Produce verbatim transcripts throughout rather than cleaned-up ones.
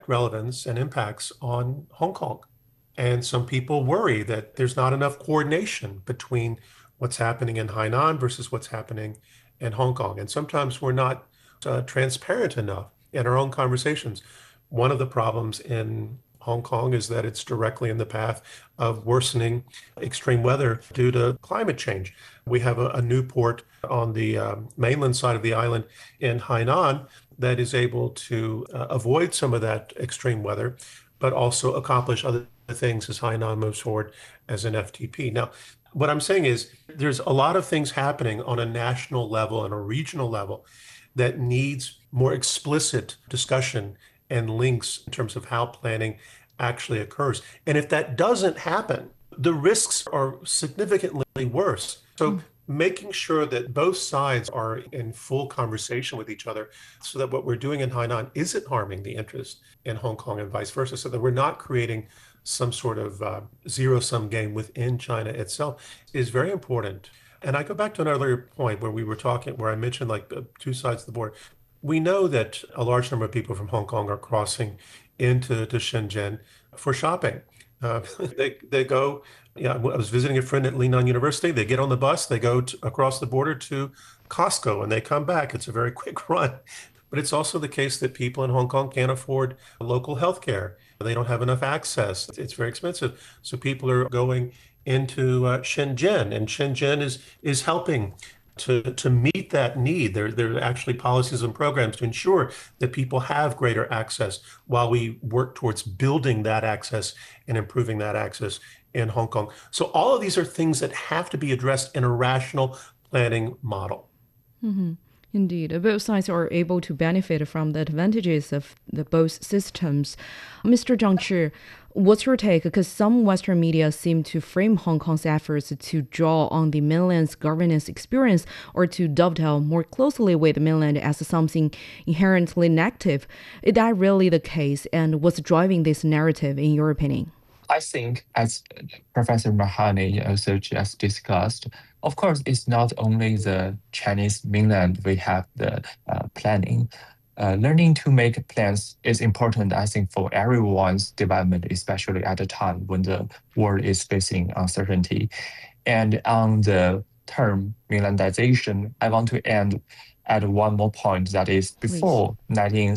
relevance and impacts on Hong Kong. And some people worry that there's not enough coordination between what's happening in Hainan versus what's happening in Hong Kong. And sometimes we're not uh, transparent enough in our own conversations. One of the problems in Hong Kong is that it's directly in the path of worsening extreme weather due to climate change. We have a, a new port on the um, mainland side of the island in Hainan that is able to uh, avoid some of that extreme weather, but also accomplish other things as Hainan moves forward as an F T P. Now, what I'm saying is there's a lot of things happening on a national level and a regional level that needs more explicit discussion and links in terms of how planning actually occurs. And if that doesn't happen, the risks are significantly worse. So making sure that both sides are in full conversation with each other so that what we're doing in Hainan isn't harming the interest in Hong Kong and vice versa, so that we're not creating some sort of uh, zero-sum game within China itself is very important. And I go back to an earlier point where we were talking, where I mentioned like the two sides of the border. We know that a large number of people from Hong Kong are crossing into to Shenzhen for shopping. Uh, they they go. Yeah, I was visiting a friend at Lingnan University. They get on the bus, they go to, across the border to Costco, and they come back. It's a very quick run. But it's also the case that people in Hong Kong can't afford local health care. They don't have enough access. It's very expensive. So people are going into uh, Shenzhen, and Shenzhen is is helping to to meet that need. There, there are actually policies and programs to ensure that people have greater access while we work towards building that access and improving that access in Hong Kong. So all of these are things that have to be addressed in a rational planning model. Mm-hmm. Indeed, both sides are able to benefit from the advantages of the both systems. Mister Zhang Zhi, what's your take? Because some Western media seem to frame Hong Kong's efforts to draw on the mainland's governance experience or to dovetail more closely with the mainland as something inherently negative. Is that really the case? And what's driving this narrative, in your opinion? I think, as Professor Mahani also just discussed, of course, it's not only the Chinese mainland we have the uh, planning. Uh, learning to make plans is important, I think, for everyone's development, especially at a time when the world is facing uncertainty. And on the term mainlandization, I want to end at one more point, that is before nineteen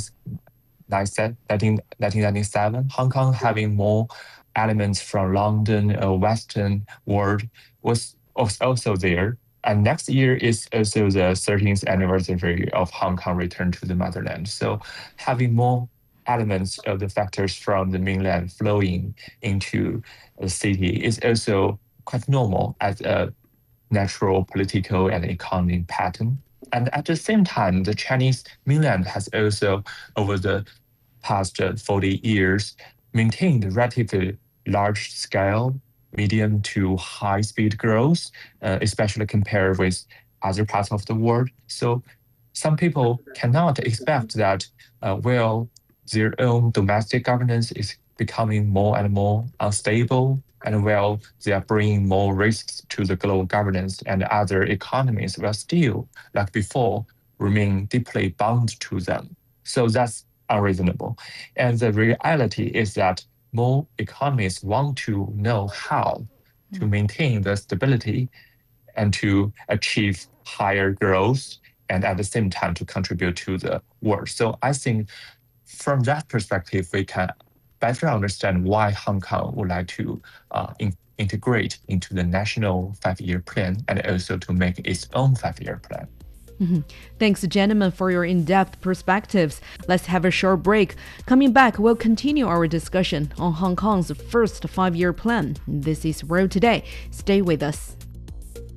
ninety-seven, Hong Kong having more elements from London, uh, Western world was, was also there. And next year is also the thirteenth anniversary of Hong Kong return to the motherland. So having more elements of the factors from the mainland flowing into the city is also quite normal as a natural political and economic pattern. And at the same time, the Chinese mainland has also, over the past uh, forty years, maintained relatively large scale, medium to high speed growth, uh, especially compared with other parts of the world. So some people cannot expect that uh, while their own domestic governance is becoming more and more unstable, and while they are bringing more risks to the global governance, and other economies will still, like before, remain deeply bound to them. So that's unreasonable. And the reality is that more economies want to know how to maintain the stability and to achieve higher growth, and at the same time to contribute to the world. So I think from that perspective, we can better understand why Hong Kong would like to uh, in- integrate into the national five-year plan and also to make its own five-year plan. Mm-hmm. Thanks, gentlemen, for your in-depth perspectives. Let's have a short break. Coming back, we'll continue our discussion on Hong Kong's first five-year plan. This is World Today. Stay with us.